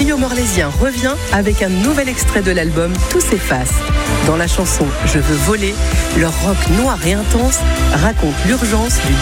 trio morlaisien revient avec un nouvel extrait de l'album Tout s'efface. Dans la chanson Je veux voler, leur rock noir et intense raconte l'urgence du